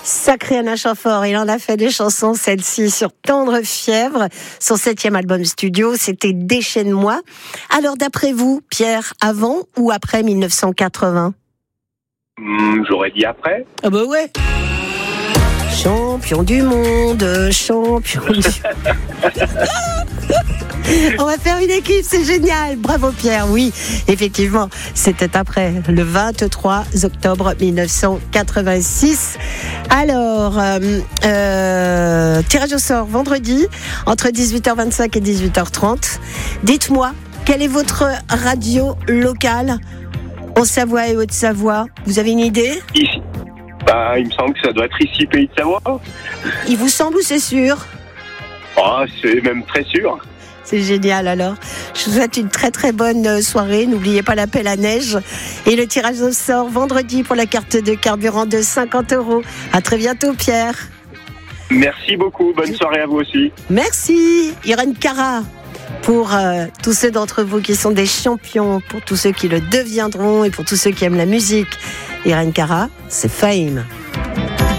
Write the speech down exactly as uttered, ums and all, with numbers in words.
Sacré Alain Chamfort, il en a fait des chansons, celle-ci sur Tendre Fièvre, son septième album studio, c'était Déchaîne-moi. Alors d'après vous, Pierre, avant ou après mille neuf cent quatre-vingts? Mmh, j'aurais dit après. Ah bah ouais. Champion du monde, champion du... On va faire une équipe, c'est génial. Bravo Pierre, oui, effectivement, c'était après, le vingt-trois octobre mille neuf cent quatre-vingt-six. Alors, euh, euh, tirage au sort vendredi, entre dix-huit heures vingt-cinq et dix-huit heures trente. Dites-moi, quelle est votre radio locale en Savoie et Haute-Savoie? Vous avez une idée? Ici. Bah, il me semble que ça doit être ici, Pays de Savoie. Il vous semble ou c'est sûr? Ah, c'est même très sûr. C'est génial alors. Je vous souhaite une très très bonne soirée. N'oubliez pas l'appel à neige et le tirage au sort vendredi pour la carte de carburant de cinquante euros. À très bientôt Pierre. Merci beaucoup. Bonne soirée à vous aussi. Merci Irène Cara. Pour euh, tous ceux d'entre vous qui sont des champions, pour tous ceux qui le deviendront et pour tous ceux qui aiment la musique, Irène Cara, c'est Fame.